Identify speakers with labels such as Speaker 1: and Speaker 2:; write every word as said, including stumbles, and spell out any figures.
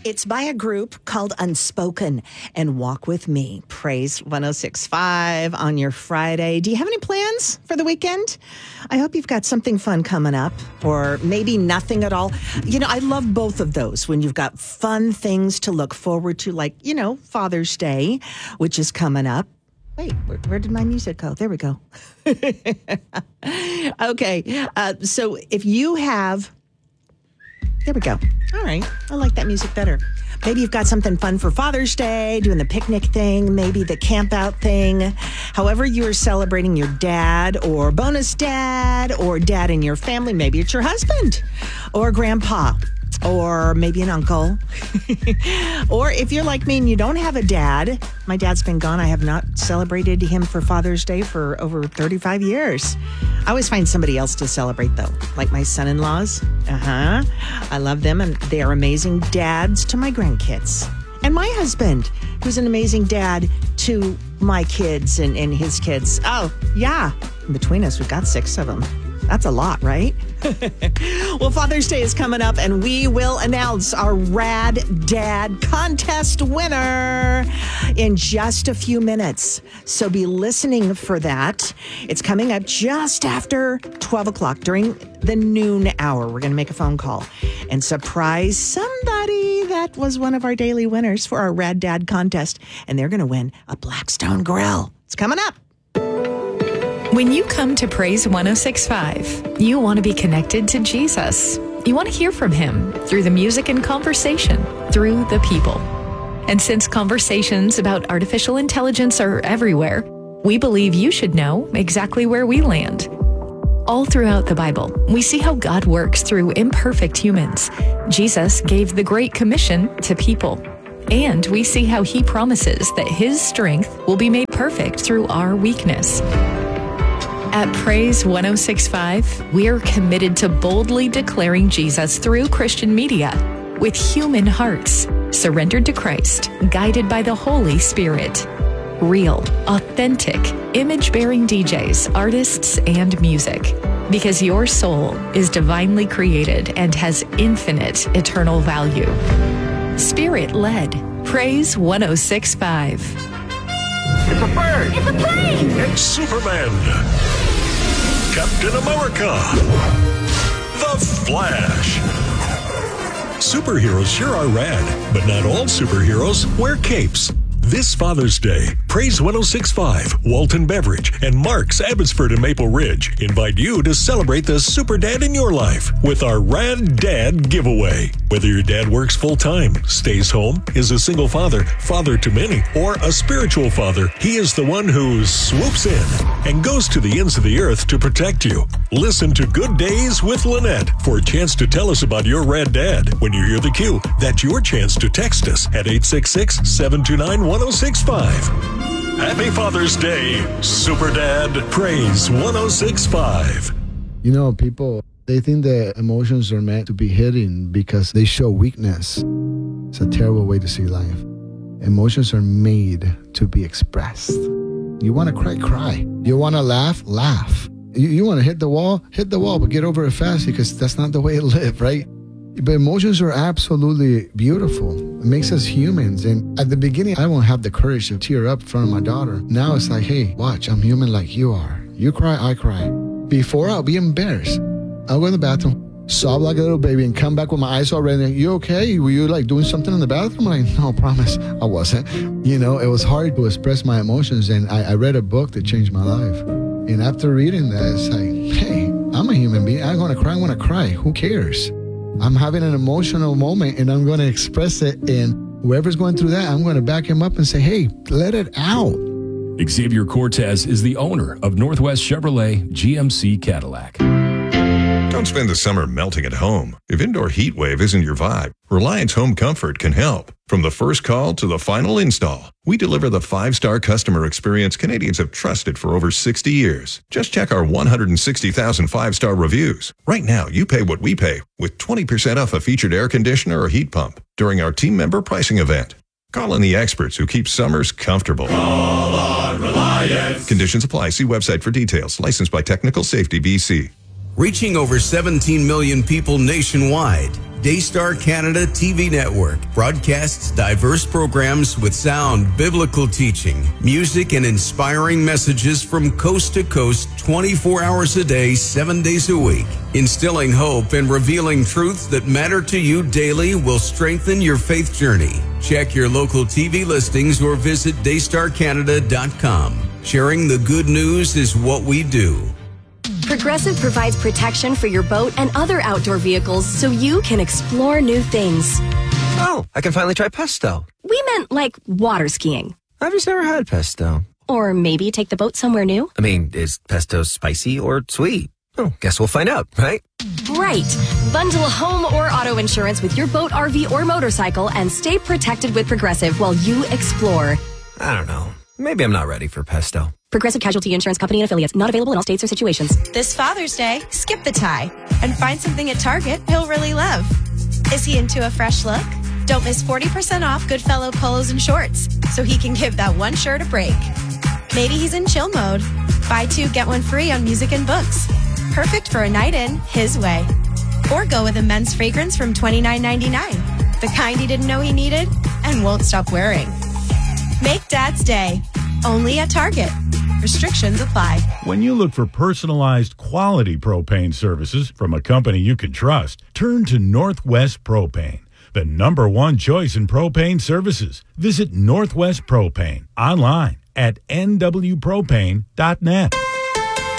Speaker 1: It's by a group called Unspoken, and Walk With Me. Praise one oh six point five on your Friday. Do you have any plans for the weekend? I hope you've got something fun coming up, or maybe nothing at all. You know, I love both of those when you've got fun things to look forward to, like, you know, Father's Day, which is coming up. Wait, where, where did my music go? There we go. Okay, uh, so if you have... There we go. All right. I like that music better. Maybe you've got something fun for Father's Day, doing the picnic thing, maybe the camp out thing. However you are celebrating your dad or bonus dad or dad in your family. Maybe it's your husband or grandpa or maybe an uncle. Or if you're like me and you don't have a dad, my dad's been gone. I have not celebrated him for Father's Day for over thirty-five years. I always find somebody else to celebrate, though, like my son-in-laws. Uh-huh. I love them, and they are amazing dads to my grandkids. And my husband, who's an amazing dad to my kids and, and his kids. Oh, yeah. Between us, we've got six of them. That's a lot, right? Well, Father's Day is coming up, and we will announce our Rad Dad Contest winner in just a few minutes. So be listening for that. It's coming up just after twelve o'clock during the noon hour. We're going to make a phone call and surprise somebody that was one of our daily winners for our Rad Dad Contest, and they're going to win a Blackstone grill. It's coming up.
Speaker 2: When you come to Praise one oh six point five, you want to be connected to Jesus. You want to hear from him through the music and conversation, through the people. And since conversations about artificial intelligence are everywhere, we believe you should know exactly where we land. All throughout the Bible, we see how God works through imperfect humans. Jesus gave the Great Commission to people. And we see how he promises that his strength will be made perfect through our weakness. At Praise one oh six point five, we are committed to boldly declaring Jesus through Christian media with human hearts, surrendered to Christ, guided by the Holy Spirit. Real, authentic, image-bearing D Js, artists, and music. Because your soul is divinely created and has infinite eternal value. Spirit-led. Praise one oh six point five.
Speaker 3: It's a bird!
Speaker 4: It's a plane!
Speaker 3: It's Superman! Captain America! The Flash! Superheroes sure are rad, but not all superheroes wear capes. This Father's Day, Praise one oh six point five, Walton Beverage, and Mark's Abbotsford and Maple Ridge invite you to celebrate the super dad in your life with our Rad Dad giveaway. Whether your dad works full-time, stays home, is a single father, father to many, or a spiritual father, he is the one who swoops in and goes to the ends of the earth to protect you. Listen to Good Days with Lynette for a chance to tell us about your Rad Dad. When you hear the cue, that's your chance to text us at eight six six, seven two nine, one oh six five. Happy Father's Day, Super Dad. Praise one oh six point five.
Speaker 5: You know, people, they think that emotions are meant to be hidden because they show weakness. It's a terrible way to see life. Emotions are made to be expressed. You want to cry, cry. You want to laugh, laugh. You, you want to hit the wall, hit the wall, but get over it fast because that's not the way to live, right? But emotions are absolutely beautiful. It makes us humans. And at the beginning, I won't have the courage to tear up in front of my daughter. Now it's like, hey, watch, I'm human like you are. You cry, I cry. Before, I'll be embarrassed. I'll go in the bathroom, sob like a little baby, and come back with my eyes all red. You okay? Were you like doing something in the bathroom? I'm like, no, promise, I wasn't. You know, it was hard to express my emotions. And I, I read a book that changed my life. And after reading that, it's like, hey, I'm a human being. I'm going to cry, I'm going to cry. Who cares? I'm having an emotional moment and I'm going to express it. And whoever's going through that, I'm going to back him up and say, hey, let it out.
Speaker 6: Xavier Cortez is the owner of Northwest Chevrolet G M C Cadillac.
Speaker 7: Don't spend the summer melting at home. If indoor heat wave isn't your vibe, Reliance Home Comfort can help. From the first call to the final install, we deliver the five-star customer experience Canadians have trusted for over sixty years. Just check our one hundred sixty thousand five-star reviews. Right now, you pay what we pay with twenty percent off a featured air conditioner or heat pump during our team member pricing event. Call in the experts who keep summers comfortable.
Speaker 8: Call on Reliance.
Speaker 7: Conditions apply. See website for details. Licensed by Technical Safety B C.
Speaker 4: reaching over seventeen million people nationwide. Daystar Canada T V Network broadcasts diverse programs with sound, biblical teaching, music, and inspiring messages from coast to coast twenty-four hours a day, seven days a week. Instilling hope and revealing truths that matter to you daily will strengthen your faith journey. Check your local T V listings or visit daystar canada dot com. Sharing the good news is what we do.
Speaker 8: Progressive provides protection for your boat and other outdoor vehicles so you can explore new things.
Speaker 9: Oh, I can finally try pesto.
Speaker 8: We meant like water skiing.
Speaker 9: I've just never had pesto.
Speaker 8: Or maybe take the boat somewhere new.
Speaker 9: I mean, is pesto spicy or sweet? Oh, guess we'll find out, right?
Speaker 8: Right. Bundle home or auto insurance with your boat, R V, or motorcycle and stay protected with Progressive while you explore.
Speaker 9: I don't know. Maybe I'm not ready for pesto.
Speaker 8: Progressive Casualty Insurance Company and Affiliates. Not available in all states or situations.
Speaker 10: This Father's Day, skip the tie and find something at Target he'll really love. Is he into a fresh look? Don't miss forty percent off Goodfellow polos and shorts so he can give that one shirt a break. Maybe he's in chill mode. Buy two, get one free on music and books. Perfect for a night in his way. Or go with a men's fragrance from twenty-nine ninety-nine. The kind he didn't know he needed and won't stop wearing. Make Dad's Day. Only at Target. Restrictions apply.
Speaker 11: When you look for personalized quality propane services from a company you can trust, turn to Northwest Propane, the number one choice in propane services. Visit Northwest Propane online at n w propane dot net.